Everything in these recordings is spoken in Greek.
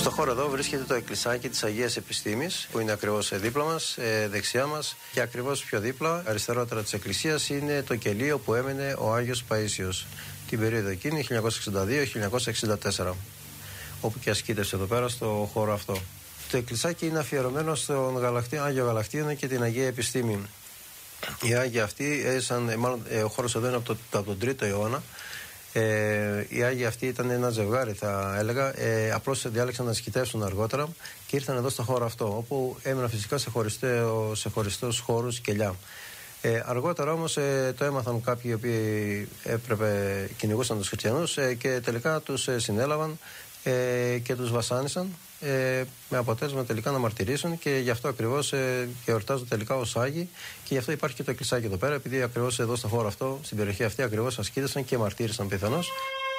Στο χώρο εδώ βρίσκεται το εκκλησάκι της Αγίας Επιστήμης, που είναι ακριβώς δίπλα μας, δεξιά μας, και ακριβώς πιο δίπλα, αριστερότερα της εκκλησίας, είναι το κελείο που έμενε ο Άγιος Παΐσιος την περίοδο εκείνη, 1962-1964, όπου και ασκήτευσε εδώ πέρα στο χώρο αυτό. Το εκκλησάκι είναι αφιερωμένο στον Άγιο Γαλακτίωνα και την Αγία Επιστήμη. Οι Άγιοι αυτοί, ο χώρος εδώ είναι από τον 3ο αιώνα. Οι Άγιοι αυτοί ήταν ένα ζευγάρι, θα έλεγα. Απλώς διάλεξαν να ασκητεύσουν αργότερα και ήρθαν εδώ στο χώρο αυτό, όπου έμειναν φυσικά σε χωριστούς χώρους κελιά. Αργότερα όμως το έμαθαν κάποιοι οι οποίοι κυνηγούσαν τους χριστιανούς και τελικά τους συνέλαβαν και τους βασάνισαν, με αποτέλεσμα τελικά να μαρτυρήσουν, και γι' αυτό ακριβώς και εορτάζουν τελικά ως Άγιοι, και γι' αυτό υπάρχει και το εκκλησάκι εδώ πέρα, επειδή ακριβώς εδώ στο χώρο αυτό, στην περιοχή αυτή, ακριβώς ασκήτησαν και μαρτύρησαν πιθανώς.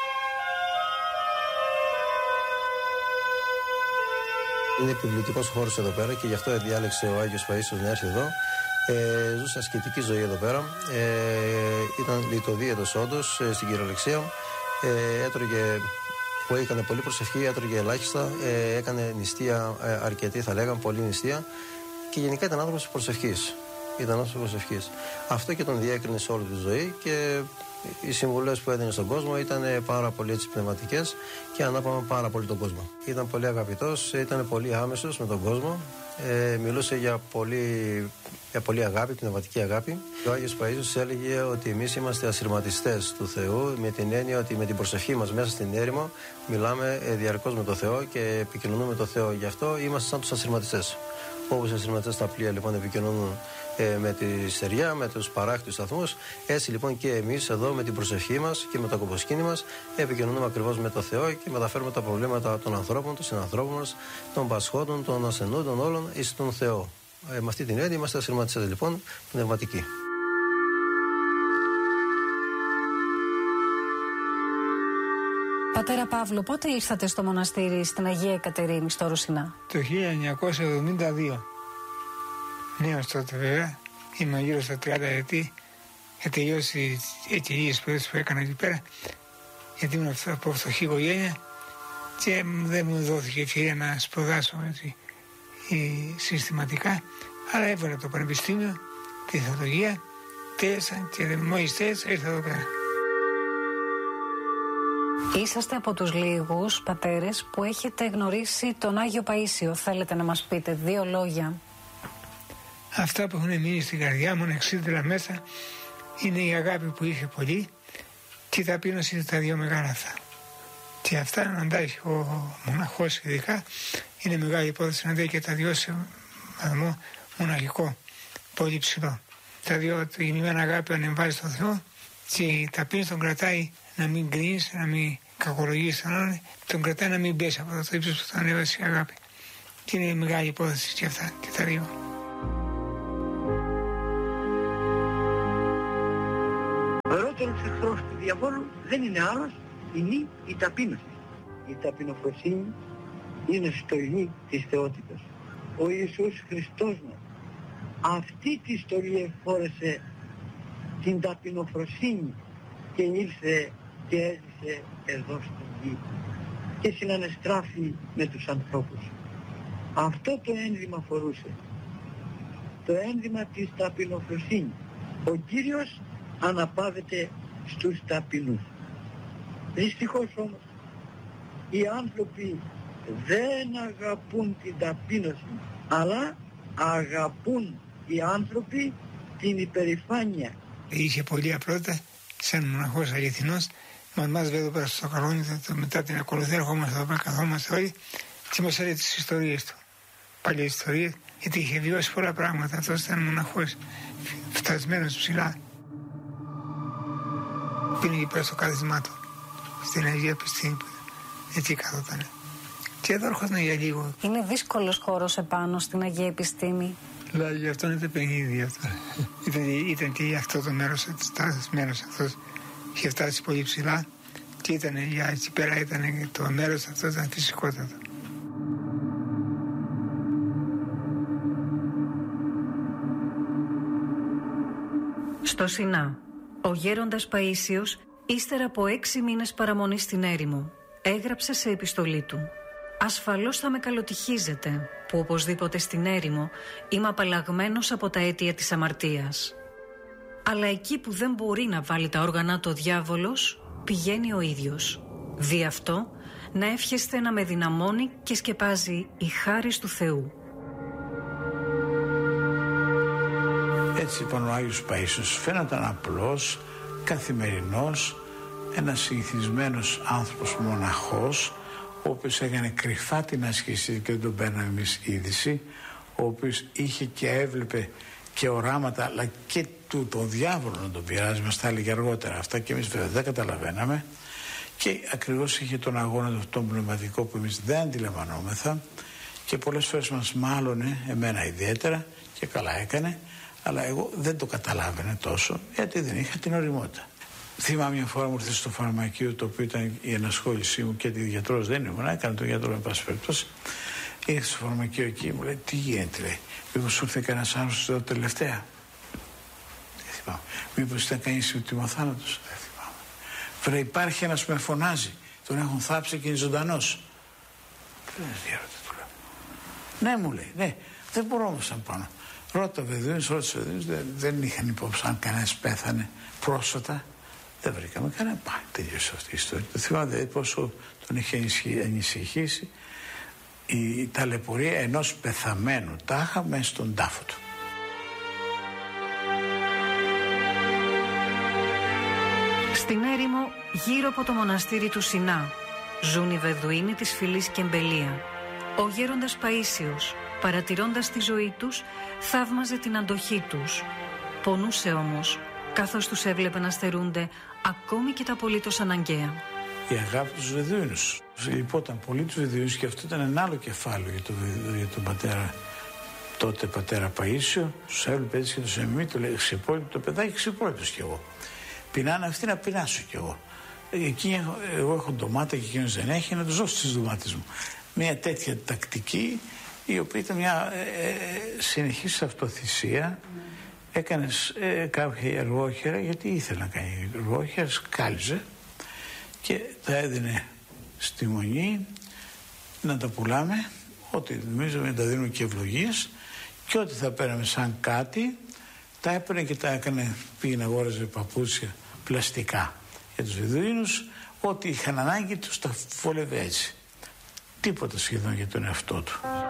Είναι επιβλητικός χώρος εδώ πέρα και γι' αυτό διάλεξε ο Άγιος Παΐσιος να έρθει εδώ. Ζούσε ασκητική ζωή εδώ πέρα. Ήταν λιτοδίαιτος όντως στην κυριολεξία. Έτρωγε, που έκανε πολύ προσευχή, έτρωγε ελάχιστα, έκανε νηστεία αρκετή, θα λέγαμε, πολύ νηστεία, και γενικά ήταν άνθρωπος προσευχής. Αυτό και τον διέκρινε σε όλη τη ζωή, και οι συμβουλές που έδινε στον κόσμο ήταν πάρα πολύ έτσι πνευματικές και ανάπαμα πάρα πολύ τον κόσμο. Ήταν πολύ αγαπητός, ήταν πολύ άμεσος με τον κόσμο, μιλούσε για πολύ αγάπη, πνευματική αγάπη. Ο Άγιος Παΐσιος έλεγε ότι εμείς είμαστε ασυρματιστές του Θεού, με την έννοια ότι με την προσευχή μας μέσα στην έρημο μιλάμε διαρκώς με τον Θεό και επικοινωνούμε με τον Θεό. Γι' αυτό είμαστε σαν τους ασυρματιστές. Όπως οι ασυρματιστές στα πλοία λοιπόν επικοινωνούν με τη στεριά, με τους παράκτιους σταθμούς, έτσι λοιπόν και εμείς εδώ με την προσευχή μας και με το κομποσκήνη μας επικοινωνούμε ακριβώς με το Θεό και μεταφέρουμε τα προβλήματα των ανθρώπων, των συνανθρώπων μας, των πασχόντων, των ασθενούντων, όλων εις τον Θεό. Με αυτή την έννοια είμαστε ασυρματιστές λοιπόν πνευματικοί. Πατέρα Παύλο, πότε ήρθατε στο μοναστήρι στην Αγία Εκατερίνη στο Ρουσινά? Το 1972. Νέος τότε βέβαια, είμαι γύρω στα 30 ετή, για τελειώσει έτσι λίγες σπουδές που έκανα εκεί πέρα, γιατί ήμουν από φτωχή οικογένεια και δεν μου δόθηκε ευκαιρία να σπουδάσω έτσι, συστηματικά, αλλά έβαλα το πανεπιστήμιο, τη θεολογία, τέλειωσα και μόλις τέλειωσα ήρθα εδώ πέρα. Είσαστε από τους λίγους πατέρες που έχετε γνωρίσει τον Άγιο Παΐσιο. Θέλετε να μας πείτε 2 λόγια? Αυτά που έχουν μείνει στην καρδιά μου εξίδερα μέσα είναι η αγάπη που είχε πολύ και η ταπείνωση, είναι τα 2 μεγάλα αυτά. Και αυτά να αντάχει ο μοναχός ειδικά είναι μεγάλη υπόθεση, να αντέχει και τα 2 σε βαθμό μοναχικό, πολύ ψηλό. Τα 2, η γεννημένη αγάπη ανεμβάζει στον Θεό και η ταπείνωση τον κρατάει να μην κρίνεις, να μην κακολογείς τον άλλον, τον κρατάει να μην πέσει από το ύψος που τον ανέβασε η αγάπη. Και είναι μεγάλη υπόθεση και αυτά και τα 2. Ο ερότερος εχθρός του διαβόλου δεν είναι άλλος, είναι η ταπείνωση. Η ταπεινοφροσύνη είναι στολή της θεότητας. Ο Ιησούς Χριστός μας αυτή τη στολή εφόρεσε, την ταπεινοφροσύνη, και ήρθε και έζησε εδώ στην γη και συνανεστράφει με τους ανθρώπους. Αυτό το ένδυμα φορούσε, το ένδυμα της ταπεινοφροσύνης. Ο Κύριος αναπαύεται στους ταπεινούς. Δυστυχώς όμως οι άνθρωποι δεν αγαπούν την ταπείνωση, αλλά αγαπούν οι άνθρωποι την υπερηφάνεια. Είχε πολύ απλότητα, σαν μοναχός αληθινός, μας βέβαια εδώ πέρα στο καλόνι, μετά την ακολουθία ερχόμαστε εδώ πέρα, καθόμαστε όλοι και μας έλεγε τις ιστορίες του. Παλιές ιστορίες, γιατί είχε βιώσει πολλά πράγματα. Αυτός ήταν μοναχός, φτασμένος ψηλά. Πήγαινε εκεί πέρα στο κάθισμά του, στην Αγία Επιστήμη, εκεί καθόταν. Και εδώ έρχονταν για λίγο. Είναι δύσκολος χώρος επάνω στην Αγία Επιστήμη. Δηλαδή γι' αυτό είναι το παιχνίδι αυτό. Ήταν και αυτό το μέρος, μέρος αυτός είχε φτάσει πολύ ψηλά και ήταν για εκεί πέρα, ήταν το μέρος αυτό, ήταν φυσικότατο. Στο Σινά, ο γέροντας Παΐσιος, ύστερα από 6 μήνες παραμονής στην έρημο, έγραψε σε επιστολή του: Ασφαλώς θα με καλοτυχίζετε που οπωσδήποτε στην έρημο είμαι απαλλαγμένος από τα αίτια της αμαρτίας. Αλλά εκεί που δεν μπορεί να βάλει τα όργανα του ο διάβολος, πηγαίνει ο ίδιος. Δι' αυτό να εύχεστε να με δυναμώνει και σκεπάζει η χάρις του Θεού. Έτσι λοιπόν ο Άγιος Παΐσιος φαίνονταν απλός, καθημερινός, ένας συνηθισμένος άνθρωπος μοναχός, ο οποίος έκανε κρυφά την άσκηση και δεν τον παίρναμε εμείς είδηση, ο οποίος είχε και έβλεπε και οράματα, αλλά και τον διάβολο να τον πειράζει, μας τα έλεγε αργότερα αυτά και εμείς βέβαια δεν καταλαβαίναμε, και ακριβώς είχε τον αγώνα τον πνευματικό που εμείς δεν αντιλαμβανόμεθα και πολλές φορές μας μάλωνε, εμένα ιδιαίτερα, και καλά έκανε, αλλά εγώ δεν το καταλάβαινε τόσο γιατί δεν είχα την ωριμότητα. Θυμάμαι μια φορά μου ήρθε στο φαρμακείο, το οποίο ήταν η ενασχόλησή μου και γιατρός δεν ήμουν, έκανε τον γιατρό με πάση περιπτώσει. Ήρθε στο φαρμακείο εκεί, μου λέει: τι γίνεται, λέει, μήπως σου ήρθε κανένας άνθρωπος εδώ τελευταία? Δεν θυμάμαι. Μήπως ήταν κανείς ουλτιμοθάνατος? Δεν θυμάμαι. Βρε, υπάρχει ένας που με φωνάζει, τον έχουν θάψει και είναι ζωντανός. Δεν διαρωτώ, του λέω. Ναι, μου λέει, ναι, δεν μπορώ όμως να πάνω. Ρώτα Βεδουίνους, δεν είχαν υπόψη αν κανένας πέθανε πρόσφατα. Δεν βρήκαμε κανένα. Πάει, τελείωσε αυτή η ιστορία. Το θυμάμαι πόσο τον είχε ανησυχήσει η ταλαιπωρία ενός πεθαμένου τάχα μέσα στον τάφο του. Στην έρημο, γύρω από το μοναστήρι του Σινά, ζουν οι Βεδουίνοι της φυλής Κεμπελία. Ο γέροντας Παΐσιος, παρατηρώντας τη ζωή τους, θαύμαζε την αντοχή τους. Πονούσε όμως, καθώς τους έβλεπε να στερούνται ακόμη και τα απολύτως αναγκαία. Η αγάπη τους Βεδουίνους. Λυπόταν πολύ τους Βεδουίνους και αυτό ήταν ένα άλλο κεφάλαιο για τον πατέρα, τότε πατέρα Παΐσιο. Τους έβλεπε έτσι και τους εμεί, του λέει: ξεπόλυτο το παιδάκι, ξεπόλυτος κι εγώ. Πεινάνε αυτοί, να πεινάσω κι εγώ. Εκεί εγώ έχω ντομάτα και εκείνος δεν έχει, να τους δώσω τις ντομάτες μου. Μια τέτοια τακτική, η οποία ήταν μια συνεχής αυτοθυσία. Έκανε κάποια εργόχερα, γιατί ήθελε να κάνει εργόχερα, σκάλιζε και τα έδινε στη μονή να τα πουλάμε, ό,τι νομίζαμε να τα δίνουμε και ευλογίες, και ό,τι θα παίρναμε σαν κάτι τα έπαιρνε και τα έκανε, πήγαινε αγόραζε παπούτσια πλαστικά για τους Βεδουίνους, ό,τι είχαν ανάγκη τους τα φόλευε έτσι, τίποτα σχεδόν για τον εαυτό του.